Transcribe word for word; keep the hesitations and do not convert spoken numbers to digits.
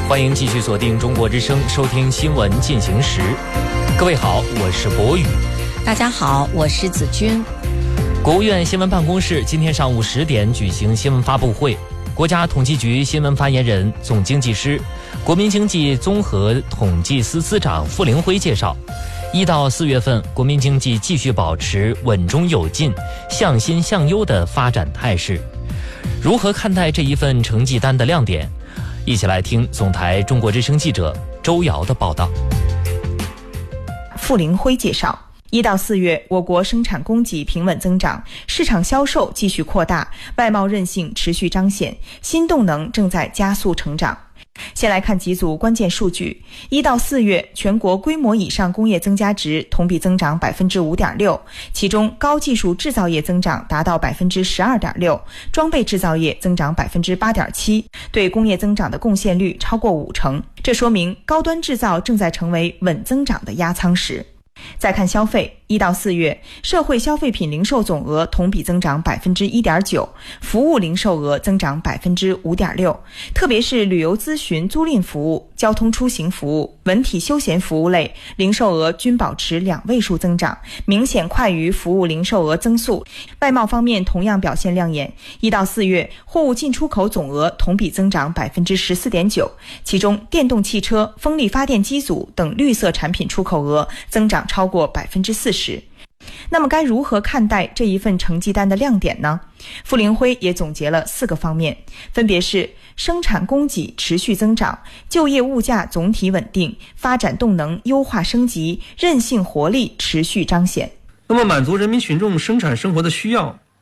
欢迎继续锁定中国之声，收听新闻进行时。各位好，我是博宇。 大家好，我是子君。 国务院新闻办公室今天上午十点举行新闻发布会，国家统计局新闻发言人、总经济师、国民经济综合统计司司长傅凌辉介绍，一到四月份，国民经济继续保持稳中有进、向新向优的发展态势。如何看待这一份成绩单的亮点？一起来听总台中国之声记者周瑶的报道。 傅凌辉介绍，一到四月，我国生产供给平稳增长，市场销售继续扩大，外贸韧性持续彰显，新动能正在加速成长。先来看几组关键数据。一到四月，全国规模以上工业增加值同比增长 百分之五点六， 其中高技术制造业增长达到 百分之十二点六， 装备制造业增长 百分之八点七， 对工业增长的贡献率超过五成。这说明高端制造正在成为稳增长的压舱石。再看消费，一到四月，社会消费品零售总额同比增长 百分之一点九， 服务零售额增长 百分之五点六， 特别是旅游咨询租赁服务、交通出行服务、文体休闲服务类零售额均保持两位数增长，明显快于服务零售额增速。外贸方面同样表现亮眼，一到四月，货物进出口总额同比增长 百分之十四点九， 其中电动汽车、风力发电机组等绿色产品出口额增长超过 百分之四十。那么该如何看待这一份成绩单的亮点呢？傅凌辉也总结了四个方面，分别是生产供给持续增长、就业物价总体稳定、发展动能优化升级、韧性活力持续彰显。 那么满足人民群众生产生活的需要，